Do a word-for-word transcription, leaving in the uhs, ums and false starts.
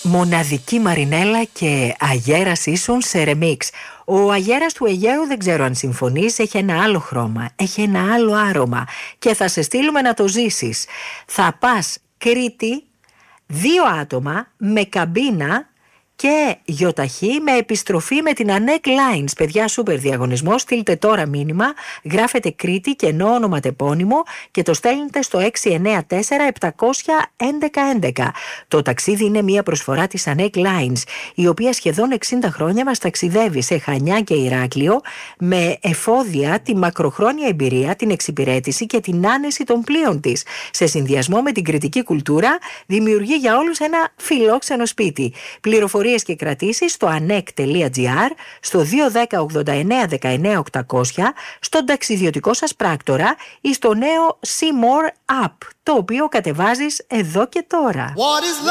Μοναδική Μαρινέλα και Αγέρας ίσον σε ρεμίξ. Ο Αγέρας του Αιγαίου, δεν ξέρω αν συμφωνείς, έχει ένα άλλο χρώμα, έχει ένα άλλο άρωμα και θα σε στείλουμε να το ζήσεις. Θα πας Κρήτη, δύο άτομα με καμπίνα και γιοταχή με επιστροφή με την Ανέκ Lines. Παιδιά, σούπερ διαγωνισμό. Στείλτε τώρα μήνυμα, γράφετε Κρήτη και ενώ ονοματεπώνυμο και το στέλνετε στο έξι εννιά τέσσερα επτά ένα ένα ένα ένα. Το ταξίδι είναι μια προσφορά της Ανέκ Lines, η οποία σχεδόν εξήντα χρόνια μας ταξιδεύει σε Χανιά και Ηράκλειο με εφόδια τη μακροχρόνια εμπειρία, την εξυπηρέτηση και την άνεση των πλοίων της. Σε συνδυασμό με την κρητική κουλτούρα, δημιουργεί για όλους ένα φιλόξενο σπίτι. Πληροφορίες και κρατήσεις στο ανεκ τελεία τζι άρ, στο δύο ένα μηδέν ογδόντα εννέα δεκαεννέα οκτακόσια, στον ταξιδιωτικό σας πράκτορα ή στο νέο See More App, το οποίο κατεβάζεις εδώ και τώρα.